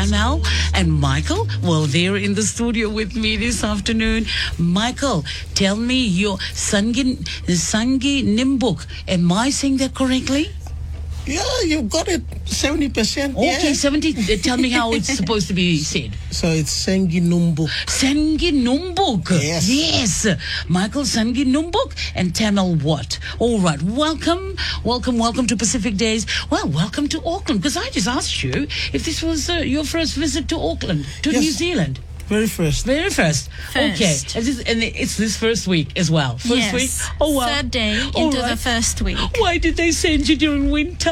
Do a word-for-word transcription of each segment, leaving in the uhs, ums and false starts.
Tamal and Michael. Well, they're in the studio with me this afternoon. Michael, tell me your Sangi, Sangi Nimbuk. Am I saying that correctly? Yeah, you got it seventy percent. Okay, yeah. seventy. Uh, tell me how it's supposed to be said. So it's Sengi Numbuk. Sengi Numbuk. Yes. Yes. Michael Sengi Numbuk and Tamil what? All right. Welcome, welcome, welcome to Pacific Days. Well, welcome to Auckland, because I just asked you if this was uh, your first visit to Auckland, to Yes. New Zealand. Very first. Very first. First. Okay. And, this, and it's this first week as well. First yes. week? Oh, wow. Third day All into right. the first week. Why did they send you during winter?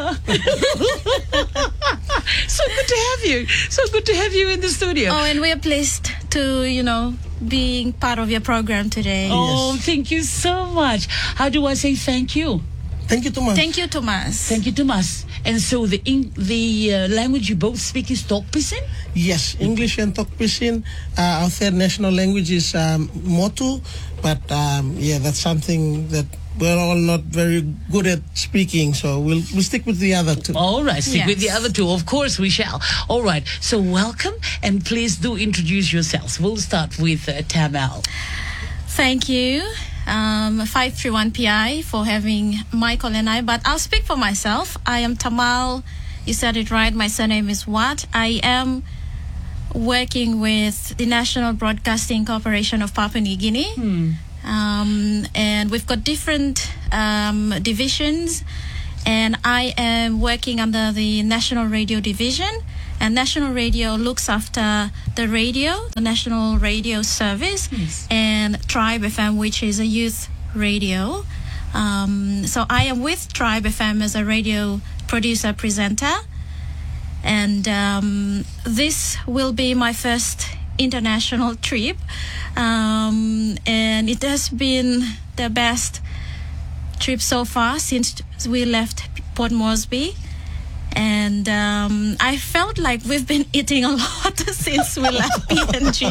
So good to have you. So good to have you in the studio. Oh, and we're pleased to, you know, being part of your program today. Oh, Yes. thank you so much. How do I say thank you? Thank you, Thomas. Thank you, Thomas. Thank you, Thomas. And so the Eng- the uh, language you both speak is Tokpisin? Yes, English and Tokpisin. Uh, our third national language is um, Motu, but um, yeah, that's something that we're all not very good at speaking, so we'll we'll stick with the other two. All right, stick with the Yes. other two. Of course we shall. All right, so welcome, and please do introduce yourselves. We'll start with uh, Tamal. Thank you, um, five three one P I, for having Michael and I. But I'll speak for myself. I am Tamal. You said it right. My surname is Wat. I am working with the National Broadcasting Corporation of Papua New Guinea. Um, and we've got different um, divisions. And I am working under the National Radio Division. And National Radio looks after the radio, the National Radio Service, Yes. and Tribe F M, which is a youth radio. Um, so I am with Tribe F M as a radio producer presenter. And um, this will be my first international trip. Um, and it has been the best trip so far since we left Port Moresby. And um, I felt like we've been eating a lot since we left P N G.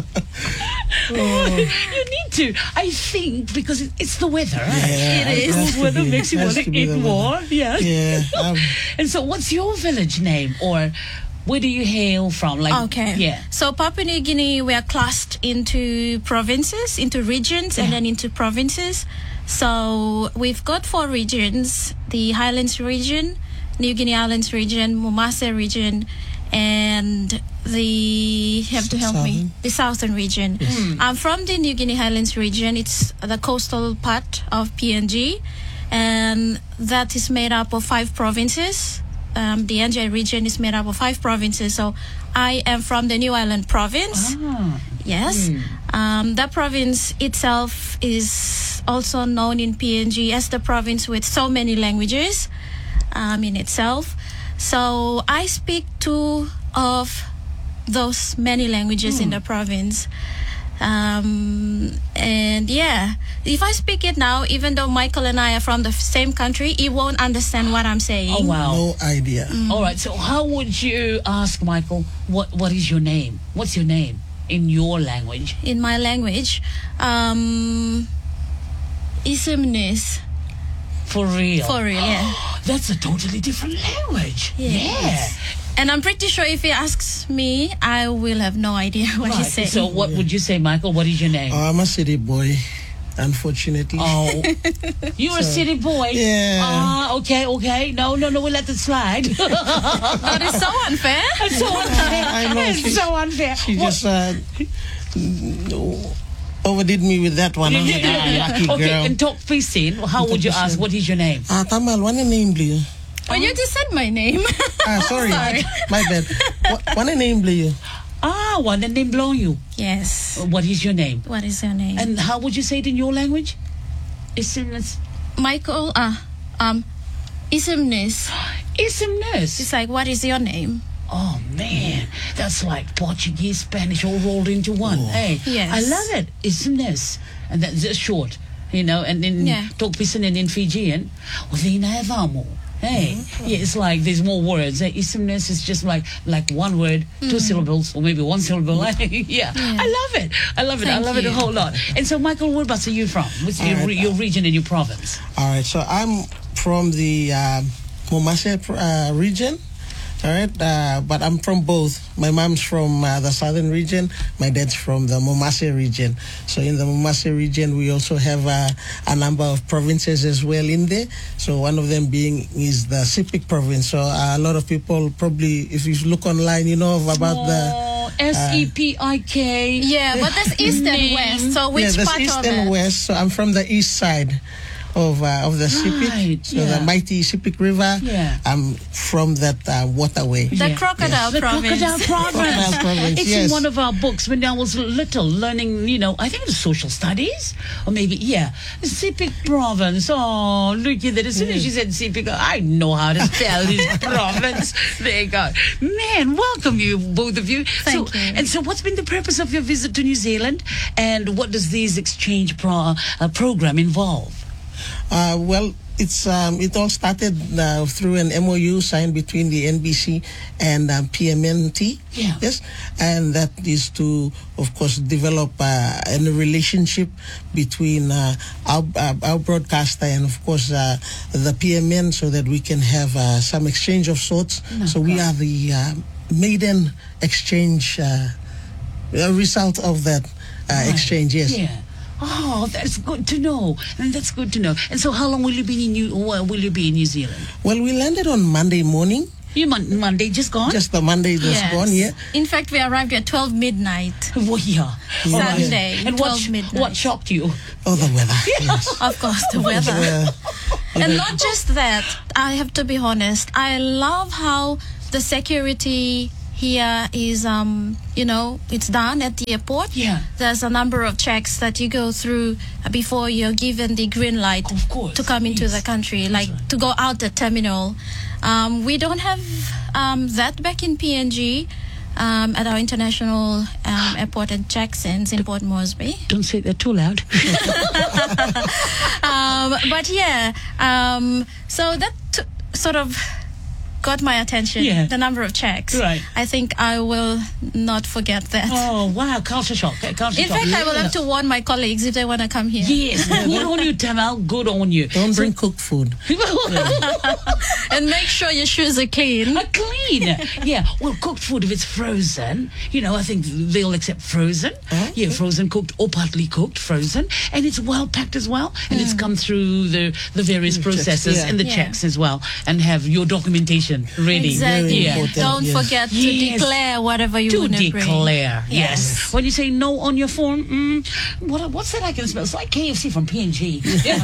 You need to, I think, because it, it's the weather, right? Yeah, It is. has Cold to weather be- makes you has want to to be eat the more. weather. Yes. Yeah. Um, And so what's your village name, or where do you hail from? Like, Okay. Yeah. So Papua New Guinea, we are classed into provinces, into regions, and Yeah. then into provinces. So we've got four regions: the Highlands region, New Guinea Islands region, Mumase region, and the you have to help me Southern. the southern region. I'm from the New Guinea Highlands region. It's the coastal part of P N G, and that is made up of five provinces. Um, the N J region is made up of five provinces. So I am from the New Island province. Ah. Yes. Um, that province itself is also known in P N G as the province with so many languages um, in itself. So I speak two of those many languages in the province. Um, and yeah, if I speak it now, even though Michael and I are from the same country, he won't understand what I'm saying. Oh, wow. no idea. All right. So how would you ask Michael, what what is your name? What's your name in your language? In my language, um, Isimnis. For real? For real, yeah. That's a totally different language. Yes. And I'm pretty sure if he asks me, I will have no idea what Yeah. he's Right. saying. So what would you say, Michael? What is your name? Oh, I'm a city boy, unfortunately. Oh, you're a city boy. Yeah. Ah, okay, okay. No, no, no. We'll let it slide. That is so unfair. It's so unfair. I know, It's she- so unfair. She What- just uh, overdid me with that one. I was like, ah, lucky okay, girl. and talk Pisin, how would you ask, what is your name? Ah, Tamal, what a name, Blue? Well, you just said my name. Ah, sorry. Sorry. My bad. What, what a name, Blue? Ah, one the name blow you. Yes. What is your name? What is your name? And how would you say it in your language? Isim Michael, ah, um, Isimnis. Isimness. It's like, what is your name? Oh man, that's like Portuguese, Spanish all rolled into one. Hey, Yes. I love it. Isimness. And that's just short, you know, and in Yeah. talk Pisin and in Fijian, Wazina Evamo. Hey, yeah, it's like there's more words. Uh, Isimness is just like like one word, two syllables, or maybe one syllable. yeah. I love it. I love it. I Thank love it a you. whole lot. And so, Michael, whereabouts are you from? What's your, All right, re- your region and your province? All right, so I'm from the uh, Momase uh, region. All right, uh, but I'm from both. My mom's from uh, the southern region. My dad's from the Momase region. So in the Momase region, we also have uh, a number of provinces as well in there. So one of them being is the Sepik province. So uh, a lot of people probably, if you look online, you know about oh, the S E P I K. Yeah, but that's east and west. So which yeah, that's part east of and it? west. So I'm from the east side of uh, of the Sepik, Right, so yeah. the mighty Sepik River. Yeah. I'm from that uh, waterway. The Yeah. crocodile The province. Crocodile Province. Crocodile Province, It's yes. in one of our books when I was little, learning, you know, I think it was social studies, or maybe, yeah, Sepik Province. Oh, look at that. As soon as she said Sepik, I know how to spell this province. There you go. Man, welcome you, both of you. Thank so, you. And so what's been the purpose of your visit to New Zealand, and what does this exchange pro, uh, program involve? Uh, well, it's um, it all started uh, through an M O U signed between the N B C and um, P M N T. Yeah. Yes, and that is to, of course, develop uh, a relationship between uh, our, uh, our broadcaster and, of course, uh, the P M N, so that we can have uh, some exchange of sorts. So we are the uh, maiden exchange uh, a result of that uh, Right. exchange. Yes. Yeah. Oh, that's good to know. And that's good to know. And so, how long will you be in New? Uh, will you be in New Zealand? Well, we landed on Monday morning. You mon- Monday just gone? Just the Monday that's Yes. gone, yeah. In fact, we arrived at twelve midnight. Well, yeah. Yeah. All right. Sunday, And what, twelve sh- midnight. what shocked you? Oh, the weather. Yes. Of course, the weather. Uh, And not just that, I have to be honest, I love how the security here is, um, you know, it's done at the airport. Yeah. There's a number of checks that you go through before you're given the green light Of course, to come into yes. the country, like to go out the terminal. Um, we don't have um, that back in P N G. Um, at our international um, airport at Jackson's in Port Moresby. Don't say that too loud. um, but yeah, um, so that t- sort of got my attention. Yeah. The number of checks. Right. I think I will not forget that. Oh, wow. Culture shock. eh, Culture In shock. fact, I will have to warn my colleagues if they want to come here. Yes. Good on you, Tamal. Good on you. don't bring cooked food. And make sure your shoes are clean. A clean. Yeah. Well, cooked food, if it's frozen, you know, I think they'll accept frozen. Oh, Yeah, frozen, cooked, or partly cooked, frozen. And it's well packed as well. And it's come through the, the various processes yeah. and the Yeah. checks as well. And have your documentation ready. Exactly. Yeah. important, Don't yes. forget to Yes. declare whatever you To want to bring. declare, yes. Yes. When you say no on your form, mm, what, what's that I can smell? It's like K F C from P N G.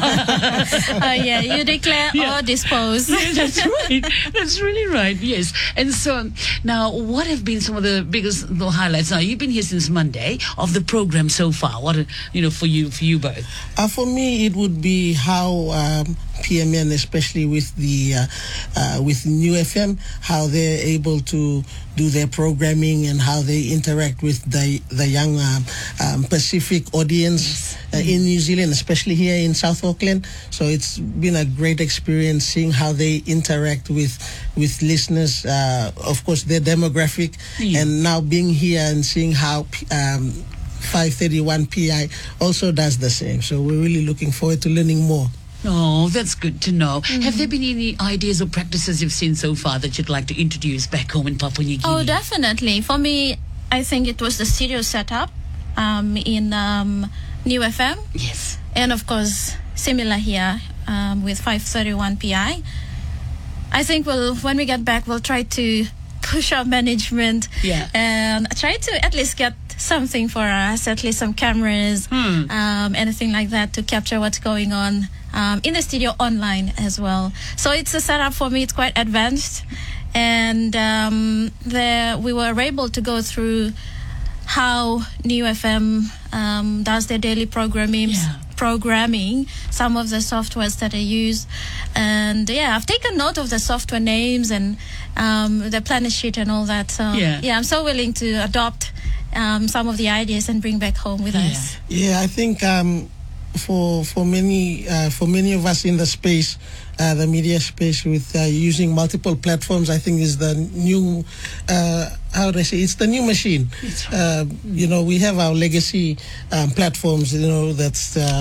Uh, yeah, you declare Yeah. or dispose. Yeah, that's right. That's really right. Yes. And so now, what have been some of the biggest the highlights? Now, you've been here since Monday of the program so far. What, you know, for you, for you both. Uh, for me, it would be how um, P M N, especially with the uh, uh, with New F M, how they're able to do their programming and how they interact with the the young um, um, Pacific audience uh, in New Zealand, especially here in South Auckland. So it's been a great experience seeing how they interact with with listeners. Uh, of course, their demographic, Yeah. and now being here and seeing how. Um, five thirty-one P I also does the same. So we're really looking forward to learning more. Oh, that's good to know. Have there been any ideas or practices you've seen so far that you'd like to introduce back home in Papua New Guinea? Oh, definitely. For me, I think it was the studio setup um, in um, New F M. Yes. And of course, similar here um, with five thirty-one P I. I think we'll, when we get back, we'll try to push our management Yeah. and try to at least get something for us, at least some cameras, Hmm. um, anything like that to capture what's going on um, in the studio online as well. So it's a setup for me, it's quite advanced. And um, there we were able to go through how New F M um, does their daily programming, Yeah. programming, some of the softwares that they use. And yeah, I've taken note of the software names and um, the planet sheet and all that. So Yeah. yeah, I'm so willing to adopt um, some of the ideas and bring back home with Yeah. us. Yeah, I think um, for for many uh, for many of us in the space, uh, the media space, with uh, using multiple platforms, I think is the new. Uh, how do I say? It's the new machine. Uh, you know, we have our legacy um, platforms. You know, that's. Um,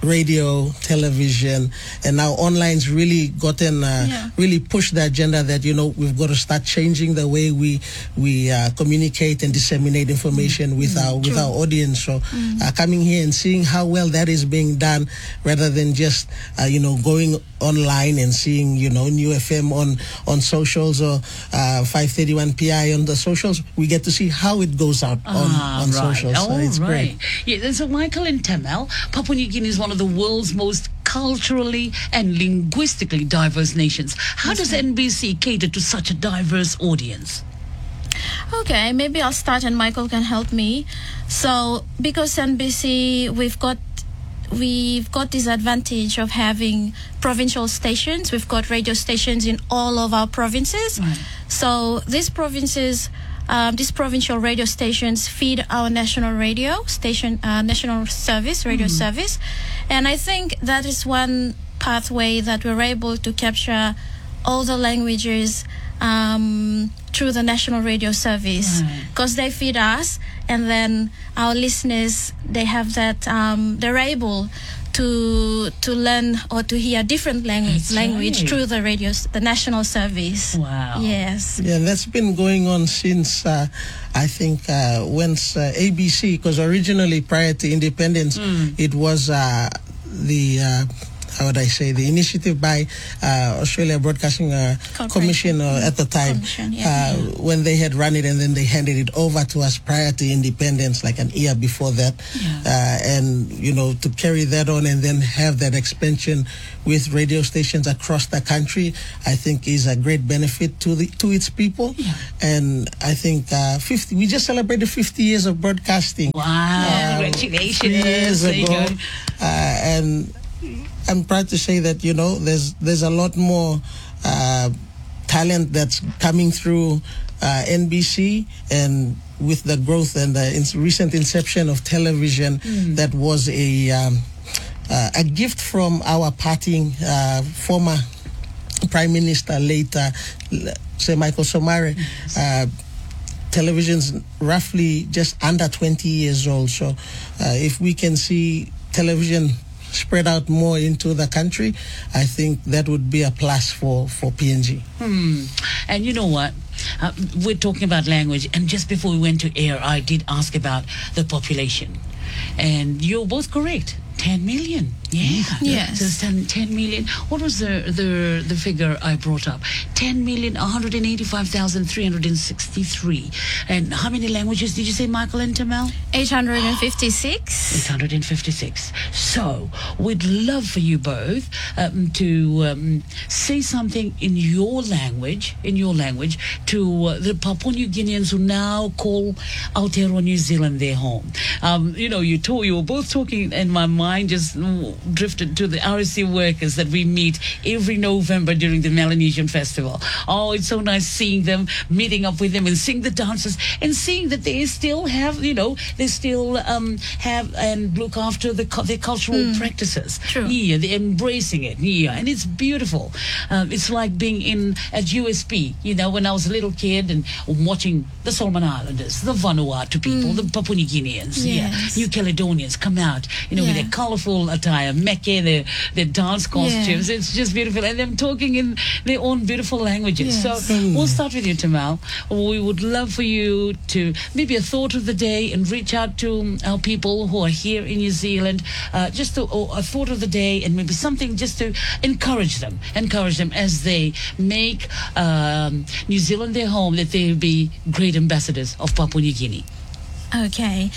radio, television, and now online's really gotten uh, Yeah. really pushed the agenda that, you know, we've got to start changing the way we we uh, communicate and disseminate information with our with our audience. So uh, coming here and seeing how well that is being done, rather than just uh, you know going online and seeing, you know, New F M on on socials or uh, five thirty-one P I on the socials, we get to see how it goes out on Ah, on right. socials. So Oh, it's right. great. Yeah, and so Michael and Tamel, Papua New Guinea is one of the world's most culturally and linguistically diverse nations. How does N B C cater to such a diverse audience? Okay, maybe I'll start and Michael can help me. So, because N B C, we've got we've got this advantage of having provincial stations. We've got radio stations in all of our provinces. Right. So these provinces, um, these provincial radio stations feed our national radio station, uh, national service, radio service. And I think that is one pathway that we're able to capture all the languages um, through the national radio service, Right. because they feed us, and then our listeners, they have that, um, they're able to to learn or to hear different language That's language right. through the radio, s- the national service. Wow. Yes. Yeah, that's been going on since uh, I think uh, once uh, A B C, because originally prior to independence, it was uh, the uh, how would I say the initiative by uh, Australia Broadcasting uh, Corporation. Commission uh, at the time, Commission, yeah. uh, when they had run it, and then they handed it over to us prior to independence, like an year before that, Yeah. uh, and you know to carry that on and then have that expansion with radio stations across the country, I think is a great benefit to the to its people. Yeah. And I think uh, fifty. We just celebrated fifty years of broadcasting. Wow. Congratulations. Three years There you ago, go. uh, and I'm proud to say that, you know, there's there's a lot more uh, talent that's coming through uh, N B C, and with the growth and the in- recent inception of television, that was a um, uh, a gift from our parting uh, former Prime Minister, later Sir Michael Somare. Uh, television's roughly just under twenty years old, so uh, if we can see television spread out more into the country, I think that would be a plus for, for P N G. Hmm. And you know what? Uh, we're talking about language, and just before we went to air, I did ask about the population. And you're both correct. ten million. Yeah. Yes. So it's ten, ten million. What was the, the the figure I brought up? ten million, one hundred eighty-five thousand, three hundred sixty-three. And how many languages did you say, Michael and Tamel? eight hundred fifty-six. eight hundred fifty-six. So, we'd love for you both um, to um, say something in your language, in your language, to uh, the Papua New Guineans who now call Aotearoa New Zealand their home. Um, you know, you, talk, you were both talking, and my mind just mm, drifted to the R S C workers that we meet every November during the Melanesian Festival. Oh, it's so nice seeing them, meeting up with them, and seeing the dances, and seeing that they still have, you know, they still um, have and look after the cu- their cultural practices. True. Yeah, they're embracing it. Yeah, and it's beautiful. Um, it's like being in at U S P. You know, when I was a little kid and watching the Solomon Islanders, the Vanuatu people, the Papua New Guineans, Yes. yeah, New Caledonians come out, you know, with Yeah. their colorful attire, meke, their their dance costumes. Yeah. It's just beautiful, and them talking in their own beautiful languages. Yes. So we'll start with you, Tamel. We would love for you to maybe a thought of the day and reach out to our people who are here in New Zealand, uh, just to, or a thought of the day, and maybe something just to encourage them, encourage them as they make um, New Zealand their home, that they be great ambassadors of Papua New Guinea. Okay.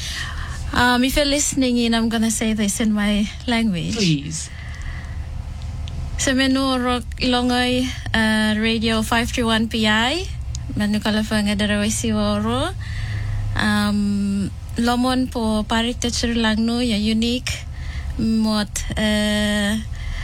Um, if you're listening in, I'm going to say this in my language. Please. Semenurok Ilongay uh, Radio five thirty-one P I Manukalafanga Darawisiworo um, Lomon po parik te Langno ya unique mot uh,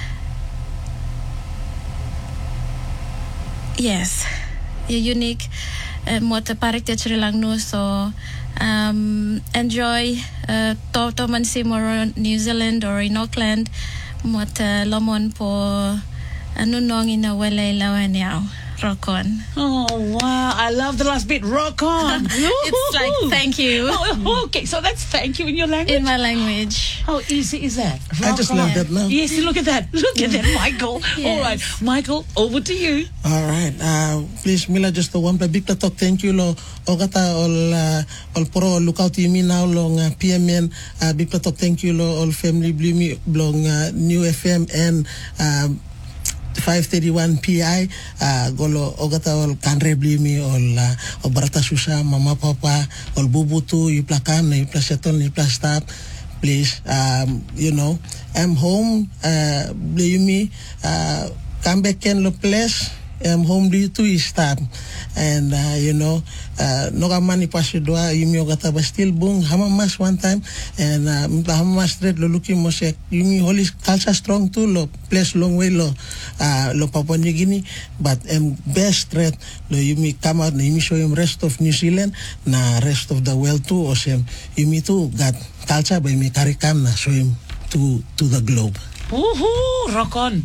yes ya unique uh, mot parik te Langno, so um, enjoy uh, to to man simoro New Zealand or in Auckland mot uh, lomon po anunong ina walay lawan yaw. Rock on. Oh, wow. I love the last bit. Rock on. It's like thank you Oh, okay, so that's thank you in your language? in my language. How easy is that? I just Rock love on. that now. Yes, look at that. Look at that, Michael. Yes. All right, Michael, over to you. All right. Uh, please, Mila, just the one big talk. Thank you, lo. Ogata all uh, all pro lookout you me now long uh, P M N. Uh, big talk. Thank you, lo. All family blue me long uh, New F M and um, five thirty-one P I. Uh, golo ogata all kanre blue me all uh, all barata susha mama papa all bubutu you plakam you plaseton you plastap. Please, um, you know, I'm home. Uh, blue me. Uh, come back and lo place. I'm home due to start and uh, you know uh, noga mani pasidwa yumi ogata ba still bung hama mas one time and uh, hama mas straight lo looking mosek yumi holy culture strong too lo place long way lo uh, lo Papua New Guinea but um, best straight lo yumi come out na yumi show him rest of New Zealand na rest of the world too osem yumi too got culture by me carry kam na show him to to the globe. Woohoo! Rock on.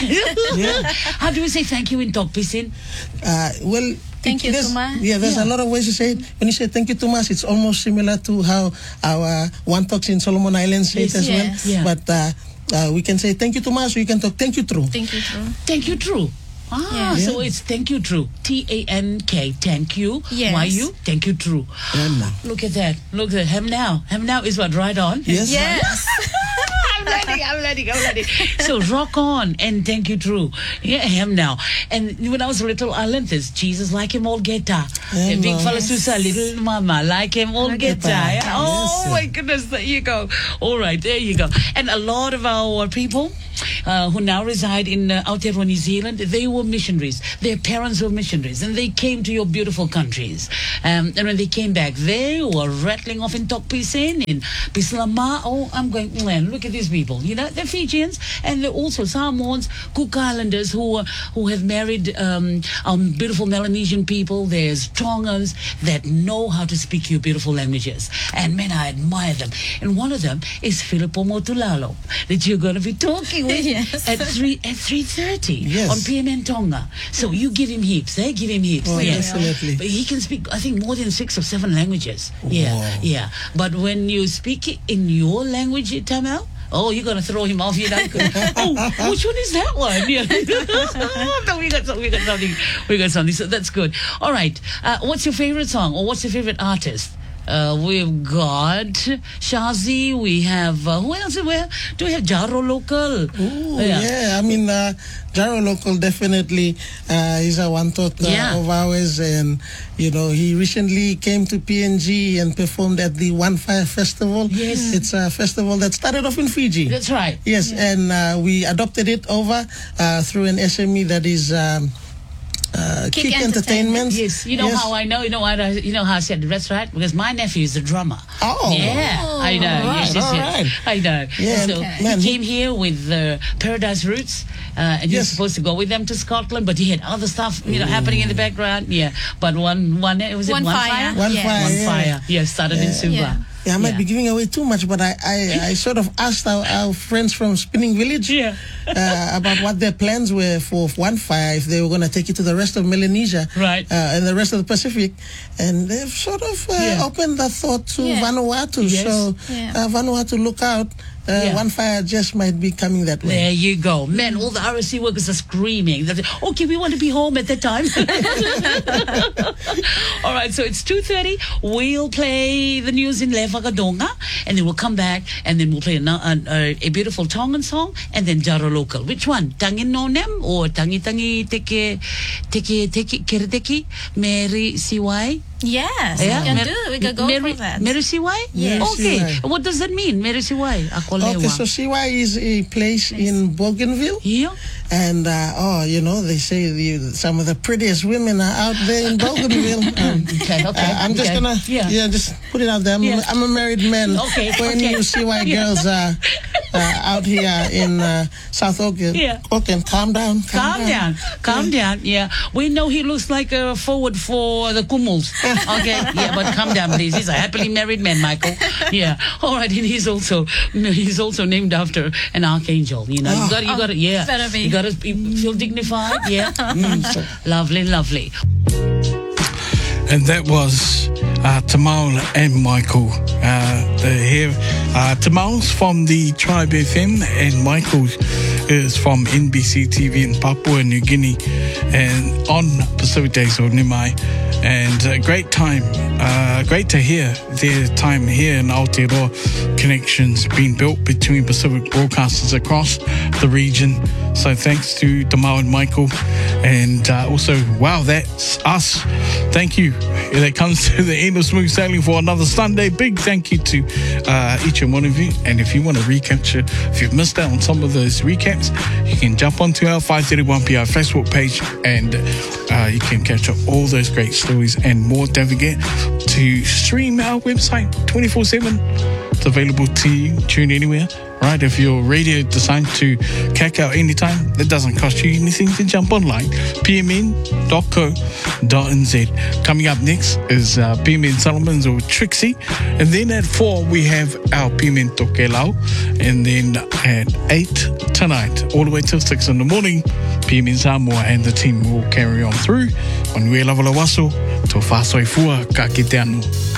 Yeah. How do we say thank you in Tokpisin? Uh, well, Thank it- you, there's- Tuma. Yeah, there's Yeah. a lot of ways to say it. When you say thank you, Tumas, it's almost similar to how our one talks in Solomon Islands say it Yes. as Yes. well. Yeah. But uh, uh, we can say thank you, Tumas, or you can talk thank you, true. Thank you, True. Thank you, true. Ah, Yeah. so it's thank you, true. T A N K, thank you. Yes. Y U, thank you, true. And, uh, Look at that. Look at him now. Him now is what, right on? yes. Yes. I'm learning, I'm learning, I'm learning. So rock on and thank you, true. Yeah, him now. And when I was little, I learned this. Jesus like him all geta. Yeah, Big no. fella Susa, little mama like him all geta. Geta. Yeah? Yes, Oh sir. my goodness, there you go. All right, there you go. And a lot of our people uh, who now reside in uh, Aotearoa, New Zealand, they were missionaries. Their parents were missionaries, and they came to your beautiful countries. Um, and when they came back, they were rattling off in Tokpisen, in Pislama. Oh, I'm going, man, look at these people. You know, they're Fijians, and they're also Samoans, Cook Islanders who uh, who have married um, um, beautiful Melanesian people. There's Tongans that know how to speak your beautiful languages. And man, I admire them. And one of them is Filippo Motulalo, that you're going to be talking with Yes. at three at three thirty Yes. on P M N Tonga. So you give him heaps. They give him heaps. Oh, Yes. definitely. But he can speak, I think, more than six or seven languages. Yeah, Wow. yeah. But when you speak it in your language, Tamil, oh, you're going to throw him off. You know? Oh, which one is that one? Yeah. No, we got something. We got something. We got something. So that's good. All right. Uh, what's your favorite song, or what's your favorite artist? Uh, we've got Shazi. We have uh, who else? We have, do we have Jaro Local? Ooh, yeah. I mean, uh, Jaro Local definitely uh, is a one thought uh, Yeah. of ours, and you know he recently came to P N G and performed at the One Fire Festival. Yes. It's a festival that started off in Fiji. That's right. Yes, and uh, we adopted it over uh, through an S M E that is um, uh, Kick Kick Entertainment. Entertainment. Yes, you know Yes. how I know. You know what? I, you know how I said that's right, because my nephew is a drummer. Oh. yeah, I know. All yes, right, yes, all yes. right. I know. Yeah, so okay. man, he he- came here with uh, Paradise Roots, uh, and he was Yes. supposed to go with them to Scotland, but he had other stuff, you know, happening in the background. Yeah, but one, one, was it One one, Fire. fire? One Yes. Fire. One yeah. fire. Yes, started in Yeah. Suva. Yeah. Yeah, I might Yeah. be giving away too much, but I, I, I sort of asked our, our friends from Spinning Village Yeah. uh, about what their plans were for One Fire, if they were going to take it to the rest of Melanesia Right. uh, and the rest of the Pacific. And they've sort of uh, Yeah. opened that thought to Yeah. Vanuatu. Yes. So Yeah. uh, Vanuatu, look out. Uh, Yeah. One Fire just might be coming that way. There you go. Man, all the R S C workers are screaming. They're like, okay, we want to be home at that time. All right, so it's two thirty. We'll play the news in Levagadonga, and then we'll come back, and then we'll play a, a, a beautiful Tongan song, and then Jaro Local. Which one? Tangin no Nem or Tangi Tangi Teke Teke Teke Kereteki Mary Siwai? Yes, we can Mer- do. We can go Mary, for that. Mary Siwai? Yes. Okay. Siwai. What does that mean, Mary Siwai? Ako Okay, lewa. so C Y is a place in Bougainville. Yeah. And, uh, oh, you know, they say the, some of the prettiest women are out there in Bougainville. Um, Okay, okay. uh, I'm just okay. gonna, Yeah. yeah. just put it out there. I'm, Yeah. I'm a married man. Okay, For okay. any C Y Yeah. girls uh, uh, out here in uh, South Auckland. Yeah. Auckland, calm down. Calm, calm down. down. Calm yeah. down. Yeah. We know he looks like a forward for the Kumuls. Okay. Yeah, but calm down, please. He's a happily married man, Michael. Yeah. All right. And he's also he's also named after an archangel. You know, oh. you got you got to yeah. Better be. You got to feel dignified. Yeah. Mm. Lovely, lovely. And that was uh, Tamal and Michael. Uh, here, uh, Tamal's from the Tribe F M, and Michael is from N B C T V in Papua New Guinea, and on Pacific Days or Nimai. And a great time, uh, great to hear their time here in Aotearoa. Connections being built between Pacific broadcasters across the region. So thanks to Tamal and Michael. And uh, also, wow, that's us. Thank you. That comes to the end of Smooth Sailing for another Sunday. Big thank you to uh, each and one of you. And if you want to recapture, if you've missed out on some of those recaps, you can jump onto our five thirty-one P R Facebook page, and uh, you can catch up all those great stories and more. Don't forget to stream our website twenty-four seven. It's available to you. Tune anywhere. Right, if your radio decides to cack out anytime, that doesn't cost you anything to jump online. p m n dot co dot n z. Coming up next is uh, P M N Solomons or Trixie. And then at four, we have our P M N Tokelau. And then at eight tonight, all the way till six in the morning, P M N Samoa and the team will carry on through. On Wea Lava Lawaso, to Whasoifua ka kite anu.